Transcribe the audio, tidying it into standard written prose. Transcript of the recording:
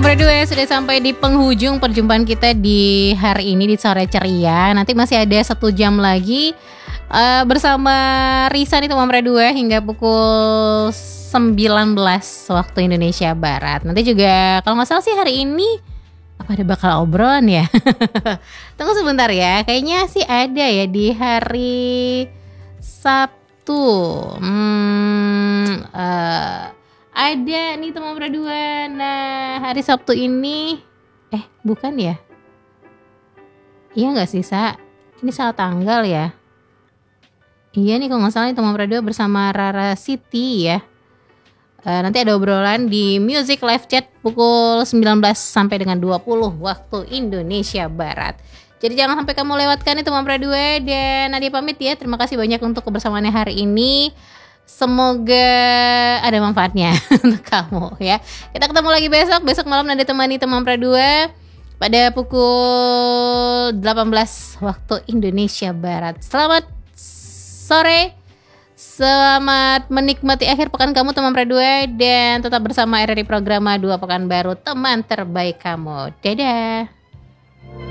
Berdua sudah sampai di penghujung perjumpaan kita di hari ini di Sore Ceria. Nanti masih ada 1 jam lagi bersama Risa nih teman berdua hingga pukul 19 waktu Indonesia Barat. Nanti juga kalau nggak salah sih hari ini apa ada bakal obrolan ya? Tunggu sebentar ya. Kayaknya sih ada ya di hari Sabtu. Ada nih teman berdua. Nah hari Sabtu ini bukan ya? Iya gak sih Sa? Ini salah tanggal ya? Iya nih kalau gak salah nih teman berdua bersama Rara Siti ya. Nanti ada obrolan di Music Live Chat pukul 19 sampai dengan 20 waktu Indonesia Barat. Jadi jangan sampai kamu lewatkan nih teman berdua. Dan Nadia pamit ya. Terima kasih banyak untuk kebersamaannya hari ini. Semoga ada manfaatnya untuk kamu ya. Kita ketemu lagi besok malam nanti temani teman berdua pada pukul 18 waktu Indonesia Barat. Selamat sore, selamat menikmati akhir pekan kamu teman berdua. Dan tetap bersama RRI Programa 2 Pekanbaru, teman terbaik kamu. Dadah.